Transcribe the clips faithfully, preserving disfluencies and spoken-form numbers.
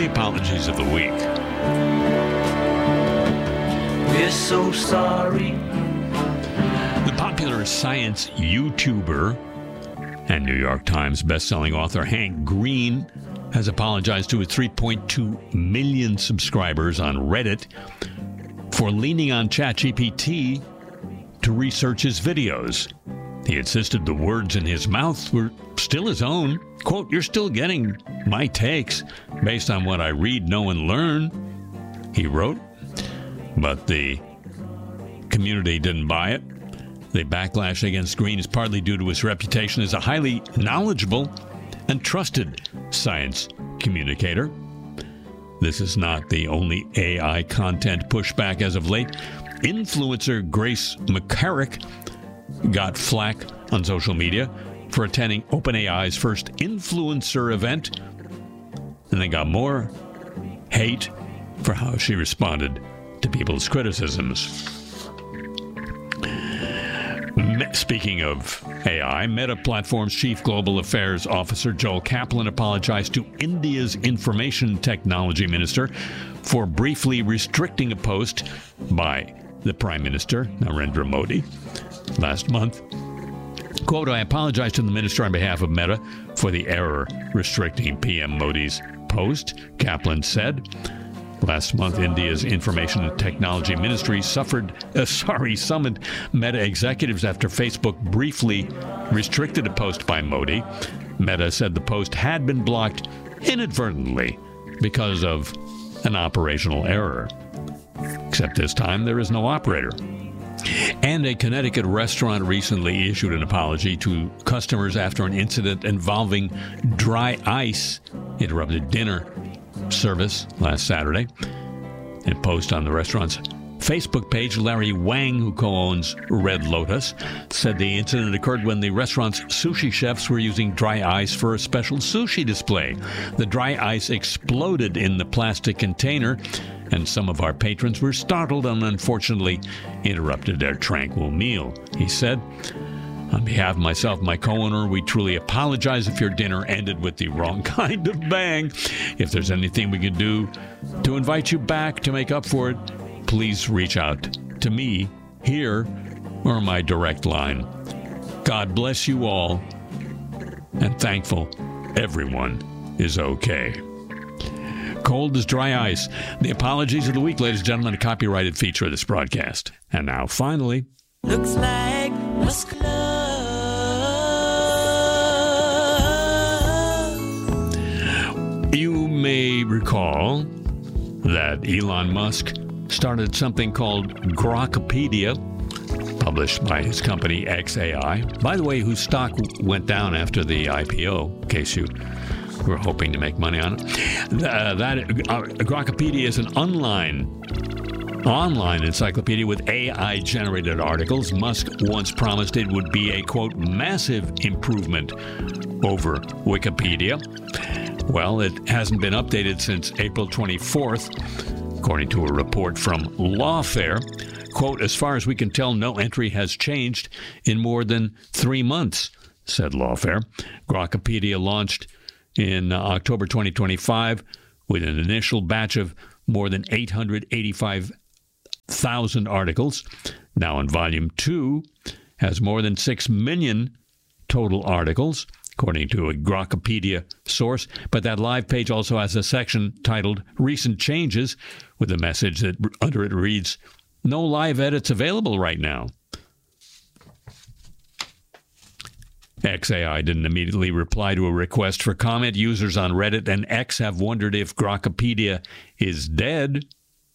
the apologies of the week. We're so sorry. The popular science YouTuber and New York Times bestselling author Hank Green has apologized to his three point two million subscribers on Reddit for leaning on ChatGPT to research his videos. He insisted the words in his mouth were still his own. Quote, "You're still getting my takes based on what I read, know, and learn," he wrote. But the community didn't buy it. The backlash against Green is partly due to his reputation as a highly knowledgeable and trusted science communicator. This is not the only A I content pushback as of late. Influencer Grace McCarrick got flack on social media for attending OpenAI's first influencer event, and they got more hate for how she responded to people's criticisms. Speaking of A I, Meta Platforms Chief Global Affairs Officer Joel Kaplan apologized to India's Information Technology Minister for briefly restricting a post by the Prime Minister, Narendra Modi, last month. Quote, "I apologize to the minister on behalf of Meta for the error restricting P M Modi's post," Kaplan said. Last month, India's Information and Technology Ministry suffered, uh, sorry, summoned Meta executives after Facebook briefly restricted a post by Modi. Meta said the post had been blocked inadvertently because of an operational error. Except this time, there is no operator. And a Connecticut restaurant recently issued an apology to customers after an incident involving dry ice interrupted dinner service last Saturday. In a post on the restaurant's Facebook page, Larry Wang, who co-owns Red Lotus, said the incident occurred when the restaurant's sushi chefs were using dry ice for a special sushi display. The dry ice exploded in the plastic container, and some of our patrons were startled and unfortunately interrupted their tranquil meal, he said. On behalf of myself and my co-owner, we truly apologize if your dinner ended with the wrong kind of bang. If there's anything we can do to invite you back to make up for it, please reach out to me here or my direct line. God bless you all, and thankful everyone is okay. Cold as dry ice. The apologies of the week, ladies and gentlemen, a copyrighted feature of this broadcast. And now, finally, Looks like Musk love. You may recall that Elon Musk started something called Grokopedia, published by his company X A I. By the way, whose stock went down after the I P O, in case you were hoping to make money on it. Uh, that uh, Grokopedia is an online online encyclopedia with A I-generated articles. Musk once promised it would be a, quote, massive improvement over Wikipedia. Well, it hasn't been updated since April twenty-fourth, according to a report from Lawfare. Quote, as far as we can tell, no entry has changed in more than three months, said Lawfare. Grokopedia launched in uh, October twenty twenty-five with an initial batch of more than eight hundred eighty-five thousand articles. Now in Volume two has more than six million total articles, according to a Grokopedia source. But that live page also has a section titled Recent Changes with a message that under it reads, no live edits available right now. X A I didn't immediately reply to a request for comment. Users on Reddit and X have wondered if Grokopedia is dead.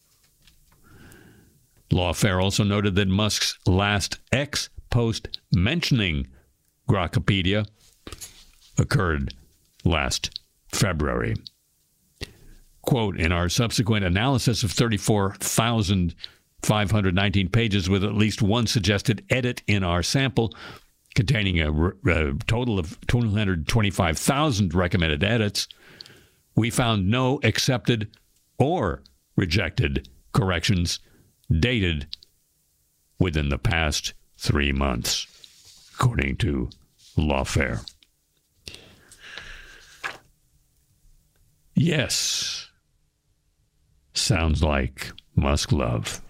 Lawfare also noted that Musk's last X post mentioning Grokopedia occurred last February. Quote, in our subsequent analysis of thirty-four thousand five hundred nineteen pages with at least one suggested edit in our sample, containing a, a total of two hundred twenty-five thousand recommended edits, we found no accepted or rejected corrections dated within the past three months, according to Lawfare. Yes, Sounds like Musk love.